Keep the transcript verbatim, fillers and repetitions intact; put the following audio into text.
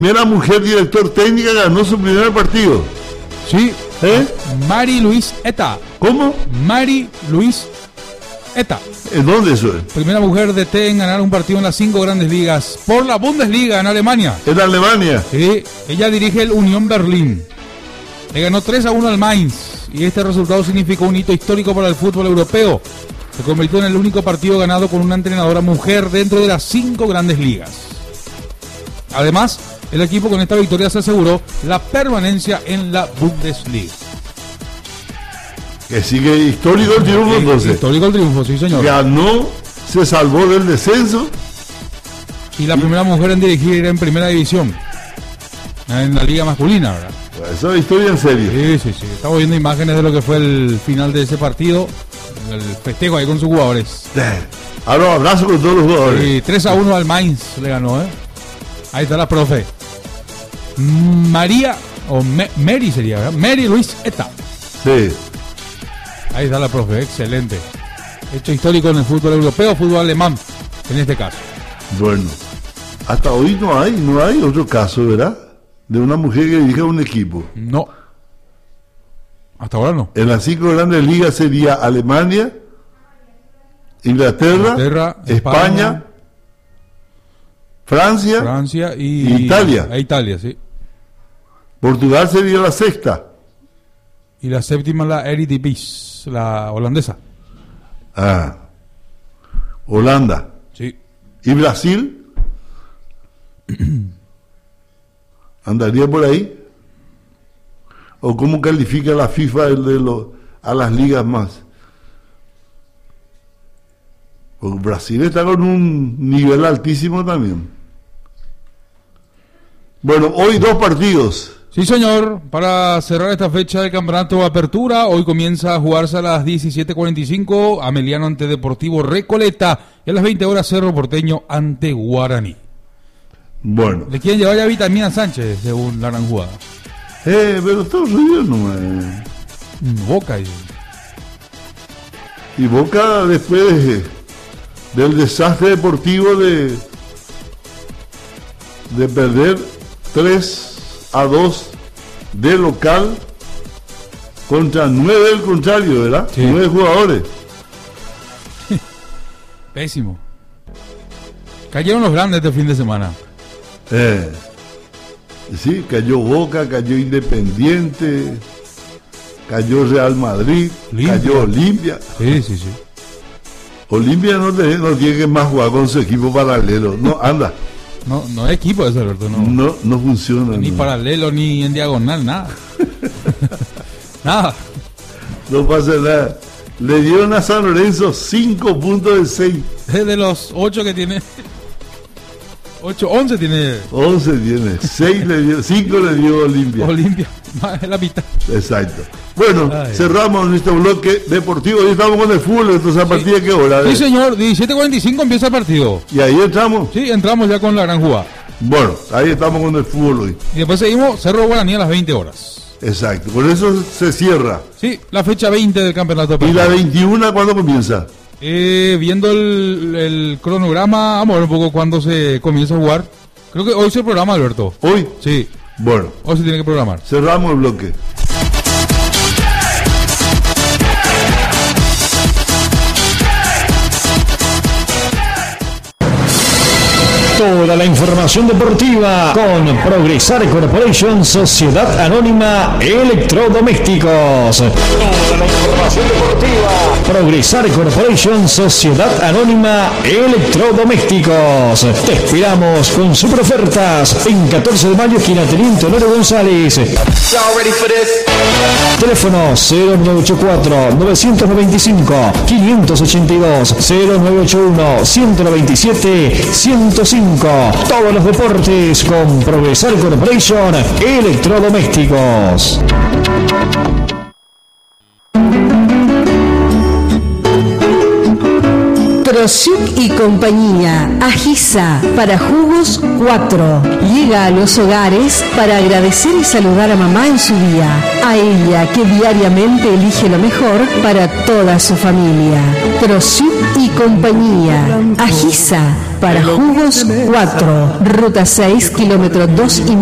Primera mujer director técnica ganó su primer partido. Sí. ¿Eh? Mari Luis Eta. ¿Cómo? Mari Luis Eta. ¿En dónde eso es? Primera mujer de T en ganar un partido en las cinco grandes ligas por la Bundesliga en Alemania. En Alemania. Sí. Ella dirige el Unión Berlín. Le ganó tres a uno al Mainz. Y este resultado significó un hito histórico para el fútbol europeo. Se convirtió en el único partido ganado con una entrenadora mujer dentro de las cinco grandes ligas. Además, el equipo con esta victoria se aseguró la permanencia en la Bundesliga. Que sigue histórico el triunfo, entonces. Histórico el triunfo, sí señor. Ganó, se salvó del descenso. Y la primera mujer en dirigir en primera división. En la liga masculina, ¿verdad? Pues eso es historia en serio. Sí, sí, sí. Estamos viendo imágenes de lo que fue el final de ese partido. El festejo ahí con sus jugadores. Ahora abrazo con todos los jugadores. Y tres a uno al Mainz le ganó, ¿eh? Ahí está la profe. María, o Me, Mary sería, ¿verdad? Mary Luis Eta. Sí. Ahí está la profe, excelente. Hecho histórico en el fútbol europeo, fútbol alemán, en este caso. Bueno, hasta hoy no hay, no hay otro caso, ¿verdad? De una mujer que dirige un equipo. No. Hasta ahora no. En las cinco grandes ligas sería Alemania, Inglaterra, Inglaterra España, España, Francia, Francia y, y Italia. E Italia, sí. Portugal sería la sexta. Y la séptima la Eredivisie, la holandesa. Ah. Holanda. Sí. ¿Y Brasil? ¿Andaría por ahí? ¿O cómo califica la FIFA el de los, a las ligas más? Porque Brasil está con un nivel altísimo también. Bueno, hoy dos partidos. Sí, señor. Para cerrar esta fecha del campeonato de apertura, hoy comienza a jugarse a las diecisiete cuarenta y cinco, Ameliano ante Deportivo Recoleta, y a las veinte horas Cerro Porteño ante Guaraní. Bueno. Le quieren llevar ya Vitamina Sánchez, según la gran jugada. Eh, pero Estados Unidos no eh. Boca. Y... y Boca después de, del desastre deportivo de de perder tres a dos de local contra nueve del contrario, ¿verdad? Sí. Nueve jugadores. Pésimo. Cayeron los grandes este fin de semana. Eh, sí, cayó Boca, cayó Independiente, cayó Real Madrid, Olimpia. Cayó Olimpia. Sí, sí, sí. Olimpia no, te, no tiene que más jugar con su equipo paralelo. No, anda. No, no es equipo ese, Alberto. No, no, no funciona. Ni no. paralelo, ni en diagonal, nada. Nada. No pasa nada. Le dieron a San Lorenzo cinco puntos de seis. Es de los ocho que tiene. ocho, once tiene. once tiene. seis le dio, cinco le dio Olimpia. Olimpia. Es la mitad. Exacto. Bueno, Ay, cerramos nuestro bloque deportivo. Hoy estamos con el fútbol. Entonces, ¿a partir sí. de qué hora? Sí, señor. diecisiete cuarenta y cinco empieza el partido. ¿Y ahí entramos? Sí, entramos ya con la gran jugada. Bueno, ahí estamos con el fútbol hoy. Y después seguimos Cerro Guaraní a las veinte horas. Exacto. Con eso se cierra. Sí, la fecha veinte del campeonato. ¿Y la veintiuna cuándo comienza? Eh, viendo el, el cronograma, vamos a ver un poco cuándo se comienza a jugar. Creo que hoy se programa, Alberto. ¿Hoy? Sí. Bueno. Hoy se tiene que programar. Cerramos el bloque. Toda la información deportiva con Progresar Corporation, Sociedad Anónima Electrodomésticos. Toda la información deportiva. Progresar Corporation, Sociedad Anónima Electrodomésticos. Te esperamos con super ofertas en catorce de mayo, esquina Teniente Honor González. Teléfono cero nueve ocho cuatro, nueve nueve cinco, cinco ocho dos, cero nueve ocho uno, uno nueve siete, ciento cinco. Todos los deportes con Progresar Corporation Electrodomésticos. Trosiuk y compañía, Agisa, para jugos cuatro. Llega a los hogares para agradecer y saludar a mamá en su día. A ella que diariamente elige lo mejor para toda su familia. Trosiuk y compañía, Agisa, para jugos cuatro, ruta seis, kilómetro dos y